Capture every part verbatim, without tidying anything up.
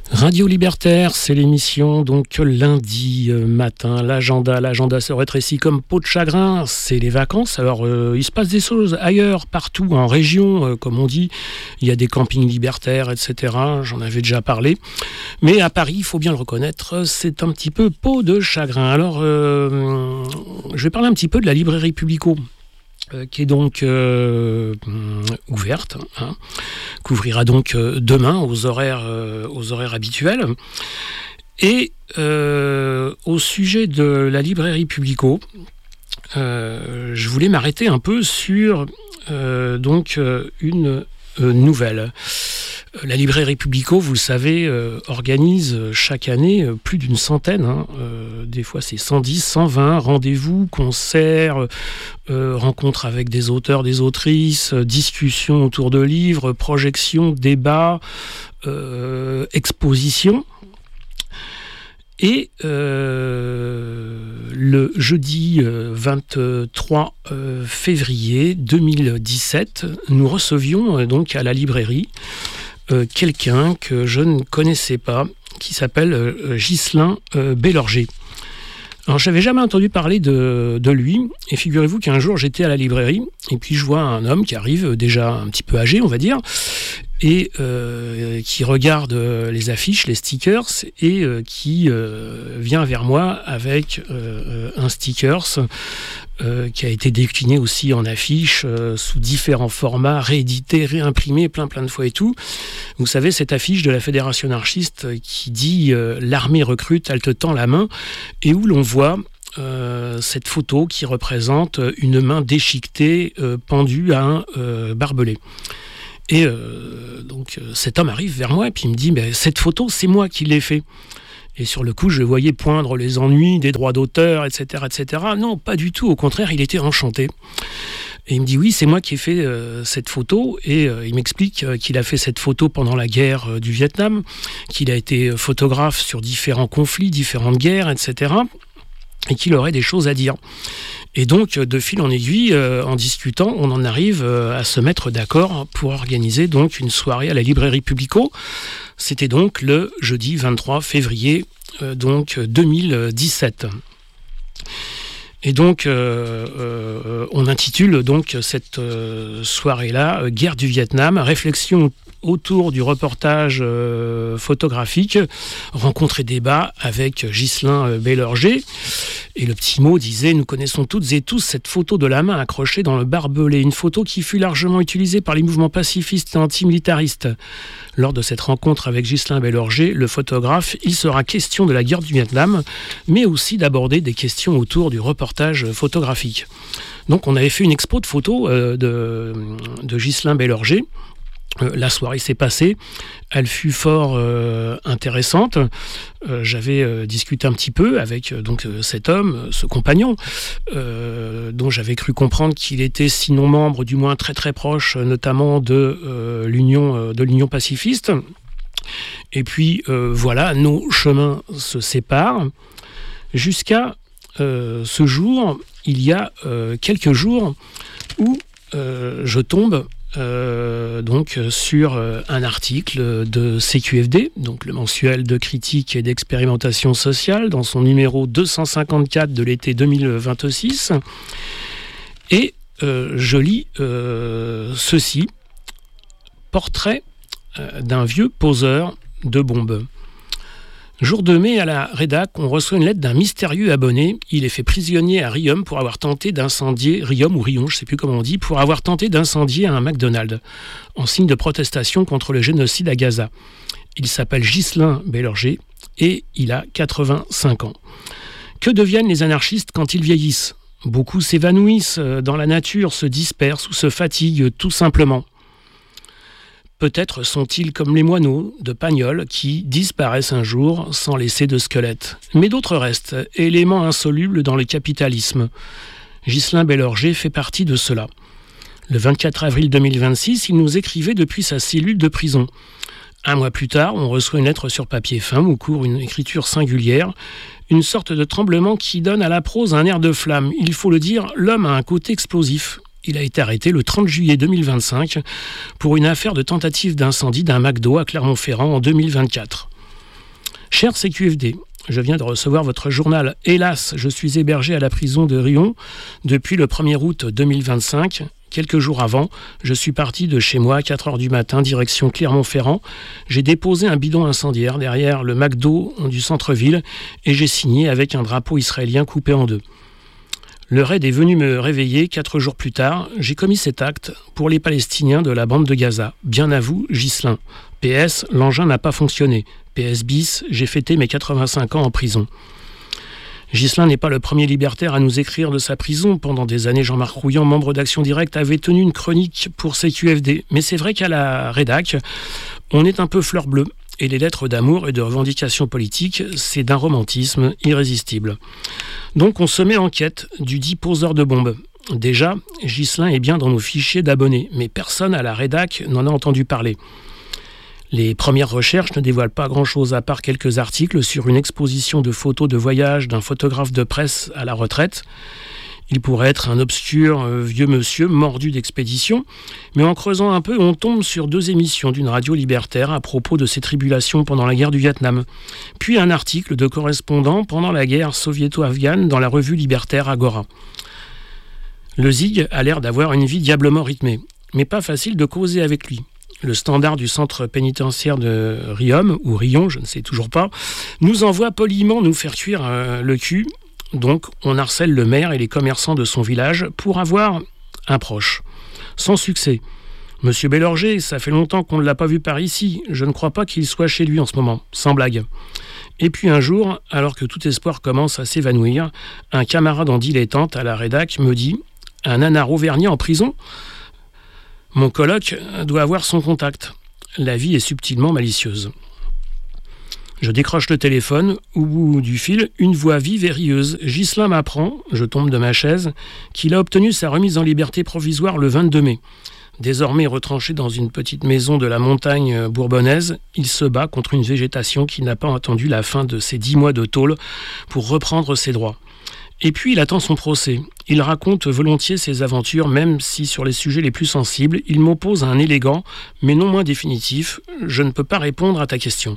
Radio Libertaire, c'est l'émission donc lundi matin, l'agenda, l'agenda se rétrécit comme peau de chagrin, c'est les vacances, alors euh, il se passe des choses ailleurs, partout, en région, euh, comme on dit, il y a des campings libertaires, et cetera, j'en avais déjà parlé, mais à Paris, il faut bien le reconnaître, c'est un petit peu peau de chagrin. Alors, euh, je vais parler un petit peu de la librairie Publico, Euh, qui est donc euh, ouverte, hein, qu'ouvrira donc euh, demain aux horaires, euh, aux horaires habituels. Et euh, au sujet de la librairie Publico, euh, je voulais m'arrêter un peu sur euh, donc euh, une euh, nouvelle. La librairie Publico, vous le savez, euh, organise chaque année euh, plus d'une centaine, hein, euh, des fois c'est cent dix, cent vingt rendez-vous, concerts, euh, rencontres avec des auteurs, des autrices, euh, discussions autour de livres, projections, débats, euh, expositions. Et euh, le jeudi euh, vingt-trois euh, février deux mille dix-sept, nous recevions euh, donc à la librairie Euh, quelqu'un que je ne connaissais pas, qui s'appelle euh, Ghislain euh, Bélorger. Alors, je n'avais jamais entendu parler de, de lui, et figurez-vous qu'un jour, j'étais à la librairie, et puis je vois un homme qui arrive, déjà un petit peu âgé, on va dire, et euh, qui regarde les affiches, les stickers, et euh, qui euh, vient vers moi avec euh, un stickers euh, qui a été décliné aussi en affiches, euh, sous différents formats, réédité, réimprimé, plein plein de fois et tout. Vous savez, cette affiche de la Fédération anarchiste qui dit euh, « L'armée recrute, elle te tend la main », et où l'on voit Euh, cette photo qui représente une main déchiquetée euh, pendue à un euh, barbelé. Et euh, donc cet homme arrive vers moi et puis il me dit « Cette photo, c'est moi qui l'ai fait ». Et sur le coup, je voyais poindre les ennuis des droits d'auteur, et cetera, et cetera. Non, pas du tout. Au contraire, il était enchanté. Et il me dit « Oui, c'est moi qui ai fait euh, cette photo ». Et euh, il m'explique euh, qu'il a fait cette photo pendant la guerre euh, du Vietnam, qu'il a été photographe sur différents conflits, différentes guerres, et cetera, et qu'il aurait des choses à dire. Et donc, de fil en aiguille, euh, en discutant, on en arrive euh, à se mettre d'accord pour organiser donc une soirée à la librairie Publico. C'était donc le jeudi vingt-trois février euh, donc deux mille dix-sept. Et donc, euh, euh, on intitule donc cette euh, soirée-là euh, « Guerre du Vietnam, réflexion autour du reportage euh, photographique, rencontre et débat avec Ghislain euh, Bélorger ». Et le petit mot disait « Nous connaissons toutes et tous cette photo de la main accrochée dans le barbelé, une photo qui fut largement utilisée par les mouvements pacifistes et antimilitaristes. Lors de cette rencontre avec Ghislain Bélorger, le photographe, il sera question de la guerre du Vietnam, mais aussi d'aborder des questions autour du reportage photographique. » Donc on avait fait une expo de photos euh, de, de Ghislain Bélorger. Euh, la soirée s'est passée, elle fut fort euh, intéressante. Euh, j'avais euh, discuté un petit peu avec euh, donc euh, cet homme, ce compagnon, euh, dont j'avais cru comprendre qu'il était sinon membre, du moins très très proche, notamment de euh, l'Union euh, de l'Union pacifiste. Et puis euh, voilà, nos chemins se séparent jusqu'à euh, ce jour. Il y a euh, quelques jours où euh, je tombe Euh, donc sur euh, un article de C Q F D, donc le mensuel de critique et d'expérimentation sociale, dans son numéro deux cent cinquante-quatre de l'été deux mille vingt-six, et euh, je lis euh, ceci: portrait euh, d'un vieux poseur de bombes. Jour de mai, à la rédac, on reçoit une lettre d'un mystérieux abonné. Il est fait prisonnier à Riom pour avoir tenté d'incendier, Riom ou Rion, je ne sais plus comment on dit, pour avoir tenté d'incendier un McDonald's, en signe de protestation contre le génocide à Gaza. Il s'appelle Ghislain Bélorger et il a quatre-vingt-cinq ans. Que deviennent les anarchistes quand ils vieillissent ? Beaucoup s'évanouissent dans la nature, se dispersent ou se fatiguent tout simplement. Peut-être sont-ils comme les moineaux de Pagnol qui disparaissent un jour sans laisser de squelette. Mais d'autres restent, éléments insolubles dans le capitalisme. Ghislain Bélorger fait partie de cela. Le vingt-quatre avril deux mille vingt-six, il nous écrivait depuis sa cellule de prison. Un mois plus tard, on reçoit une lettre sur papier fin où court une écriture singulière, une sorte de tremblement qui donne à la prose un air de flamme. Il faut le dire, l'homme a un côté explosif. Il a été arrêté le trente juillet deux mille vingt-cinq pour une affaire de tentative d'incendie d'un McDo à Clermont-Ferrand en deux mille vingt-quatre. Cher C Q F D, je viens de recevoir votre journal. Hélas, je suis hébergé à la prison de Riom depuis le premier août deux mille vingt-cinq. Quelques jours avant, je suis parti de chez moi à quatre heures du matin, direction Clermont-Ferrand. J'ai déposé un bidon incendiaire derrière le McDo du centre-ville et j'ai signé avec un drapeau israélien coupé en deux. Le raid est venu me réveiller quatre jours plus tard. J'ai commis cet acte pour les Palestiniens de la bande de Gaza. Bien à vous, Ghislain. P S, l'engin n'a pas fonctionné. P S bis, j'ai fêté mes quatre-vingt-cinq ans en prison. Ghislain n'est pas le premier libertaire à nous écrire de sa prison. Pendant des années, Jean-Marc Rouillant, membre d'Action Directe, avait tenu une chronique pour C Q F D. Mais c'est vrai qu'à la rédac, on est un peu fleur bleue. Et les lettres d'amour et de revendication politique, c'est d'un romantisme irrésistible. Donc on se met en quête du dit poseur de bombes. Déjà, Ghislain est bien dans nos fichiers d'abonnés, mais personne à la rédac n'en a entendu parler. Les premières recherches ne dévoilent pas grand-chose à part quelques articles sur une exposition de photos de voyage d'un photographe de presse à la retraite. Il pourrait être un obscur euh, vieux monsieur mordu d'expédition, mais en creusant un peu, on tombe sur deux émissions d'une radio libertaire à propos de ses tribulations pendant la guerre du Vietnam, puis un article de correspondant pendant la guerre soviéto-afghane dans la revue libertaire Agora. Le Zig a l'air d'avoir une vie diablement rythmée, mais pas facile de causer avec lui. Le standard du centre pénitentiaire de Riom, ou Rion, je ne sais toujours pas, nous envoie poliment nous faire cuire euh, le cul. Donc, on harcèle le maire et les commerçants de son village pour avoir un proche. Sans succès. Monsieur Bélorger, ça fait longtemps qu'on ne l'a pas vu par ici. Je ne crois pas qu'il soit chez lui en ce moment. Sans blague. Et puis un jour, alors que tout espoir commence à s'évanouir, un camarade en dilettante à la rédac me dit « Un nanar auvergnat en prison ? Mon coloc doit avoir son contact. » La vie est subtilement malicieuse. Je décroche le téléphone, au bout du fil, une voix vive et rieuse. Ghislain m'apprend, je tombe de ma chaise, qu'il a obtenu sa remise en liberté provisoire le vingt-deux mai. Désormais retranché dans une petite maison de la montagne bourbonnaise, il se bat contre une végétation qui n'a pas attendu la fin de ses dix mois de tôle pour reprendre ses droits. Et puis il attend son procès. Il raconte volontiers ses aventures, même si sur les sujets les plus sensibles, il m'oppose à un élégant, mais non moins définitif. Je ne peux pas répondre à ta question.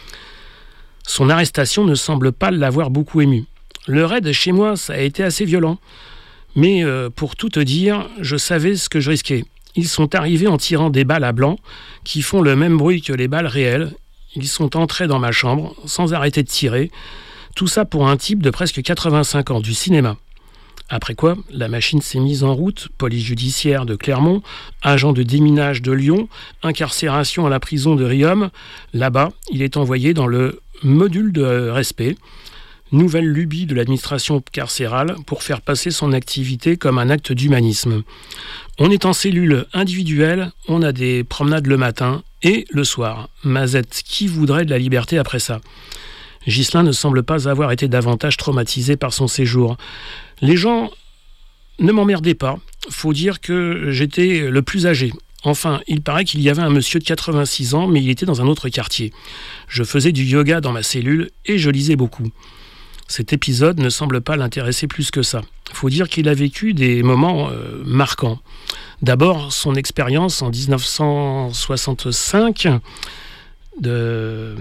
Son arrestation ne semble pas l'avoir beaucoup ému. Le raid chez moi, ça a été assez violent. Mais euh, pour tout te dire, je savais ce que je risquais. Ils sont arrivés en tirant des balles à blanc qui font le même bruit que les balles réelles. Ils sont entrés dans ma chambre sans arrêter de tirer. Tout ça pour un type de presque quatre-vingt-cinq ans, du cinéma. Après quoi, la machine s'est mise en route, police judiciaire de Clermont, agent de déminage de Lyon, incarcération à la prison de Riom. Là-bas, il est envoyé dans le module de respect, nouvelle lubie de l'administration carcérale pour faire passer son activité comme un acte d'humanisme. On est en cellule individuelle, on a des promenades le matin et le soir. Mazette, qui voudrait de la liberté après ça ? Ghislain ne semble pas avoir été davantage traumatisé par son séjour. Les gens ne m'emmerdaient pas. Faut dire que j'étais le plus âgé. Enfin, il paraît qu'il y avait un monsieur de quatre-vingt-six ans, mais il était dans un autre quartier. Je faisais du yoga dans ma cellule et je lisais beaucoup. Cet épisode ne semble pas l'intéresser plus que ça. Faut dire qu'il a vécu des moments euh, marquants. D'abord, son expérience en dix-neuf cent soixante-cinq de...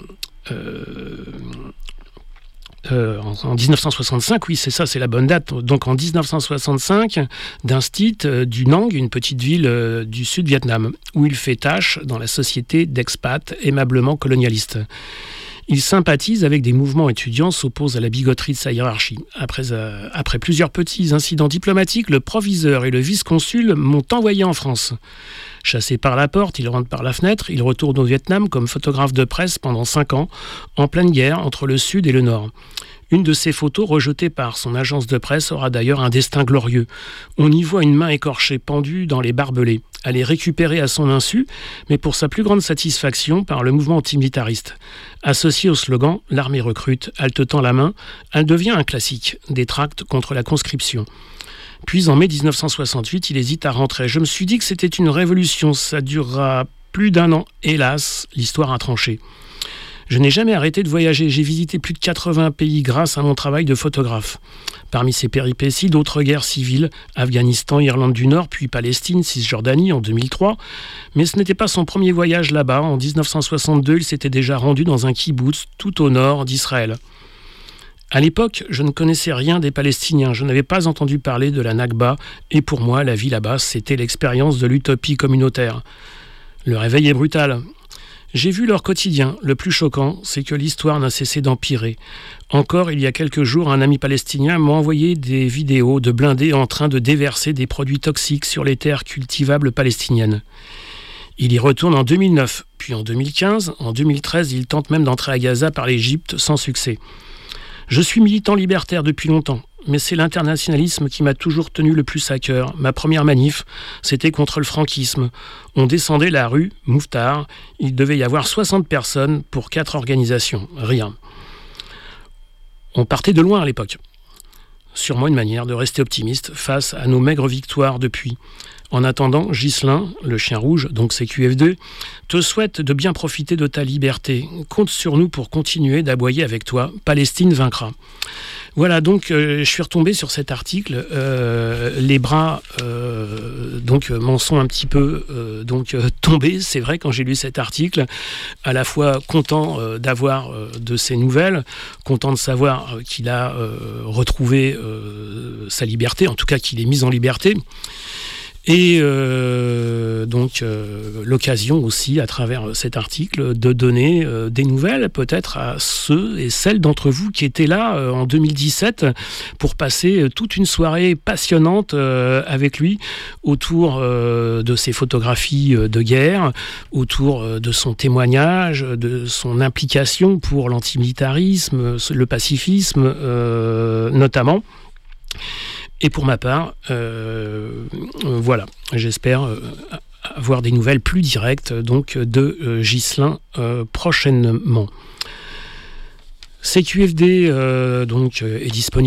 Euh, Euh, en dix-neuf cent soixante-cinq, oui, c'est ça, c'est la bonne date. Donc en dix-neuf cent soixante-cinq, d'Instit, euh, du Nang, une petite ville euh, du sud-Vietnam, où il fait tâche dans la société d'expats aimablement colonialiste. Il sympathise avec des mouvements étudiants, s'oppose à la bigoterie de sa hiérarchie. Après, euh, après plusieurs petits incidents diplomatiques, le proviseur et le vice-consul m'ont envoyé en France. Chassé par la porte, il rentre par la fenêtre, il retourne au Vietnam comme photographe de presse pendant cinq ans, en pleine guerre entre le Sud et le Nord. Une de ses photos, rejetée par son agence de presse, aura d'ailleurs un destin glorieux. On y voit une main écorchée pendue dans les barbelés. Elle est récupérée à son insu, mais pour sa plus grande satisfaction par le mouvement antimilitariste. Associée au slogan « L'armée recrute », halte-tend la main, elle devient un classique, des tracts contre la conscription. Puis en mai dix-neuf cent soixante-huit, il hésite à rentrer. Je me suis dit que c'était une révolution, ça durera plus d'un an. Hélas, l'histoire a tranché. Je n'ai jamais arrêté de voyager. J'ai visité plus de quatre-vingts pays grâce à mon travail de photographe. Parmi ces péripéties, d'autres guerres civiles, Afghanistan, Irlande du Nord, puis Palestine, Cisjordanie en deux mille trois. Mais ce n'était pas son premier voyage là-bas. En dix-neuf cent soixante-deux, il s'était déjà rendu dans un kibboutz tout au nord d'Israël. À l'époque, je ne connaissais rien des Palestiniens. Je n'avais pas entendu parler de la Nakba. Et pour moi, la vie là-bas, c'était l'expérience de l'utopie communautaire. Le réveil est brutal. J'ai vu leur quotidien. Le plus choquant, c'est que l'histoire n'a cessé d'empirer. Encore il y a quelques jours, un ami palestinien m'a envoyé des vidéos de blindés en train de déverser des produits toxiques sur les terres cultivables palestiniennes. Il y retourne en deux mille neuf, puis en deux mille quinze, en deux mille treize, il tente même d'entrer à Gaza par l'Égypte sans succès. Je suis militant libertaire depuis longtemps, mais c'est l'internationalisme qui m'a toujours tenu le plus à cœur. Ma première manif, c'était contre le franquisme. On descendait la rue Mouffetard, il devait y avoir soixante personnes pour quatre organisations, rien. On partait de loin à l'époque. Sûrement une manière de rester optimiste face à nos maigres victoires depuis. En attendant, Ghislain, le chien rouge, donc C Q F D, te souhaite de bien profiter de ta liberté. Compte sur nous pour continuer d'aboyer avec toi. Palestine vaincra. Voilà, donc euh, je suis retombé sur cet article. Euh, les bras euh, donc m'en sont un petit peu euh, donc euh, tombés. C'est vrai, quand j'ai lu cet article, à la fois content euh, d'avoir euh, de ces nouvelles, content de savoir euh, qu'il a euh, retrouvé euh, sa liberté, en tout cas qu'il est mis en liberté. Et euh, donc euh, l'occasion aussi, à travers cet article, de donner euh, des nouvelles peut-être à ceux et celles d'entre vous qui étaient là euh, en deux mille dix-sept pour passer euh, toute une soirée passionnante euh, avec lui autour euh, de ses photographies euh, de guerre, autour euh, de son témoignage, de son implication pour l'antimilitarisme, le pacifisme euh, notamment. Et pour ma part, euh, euh, voilà, j'espère euh, avoir des nouvelles plus directes donc, de euh, Ghislain euh, prochainement. C Q F D euh, donc, est disponible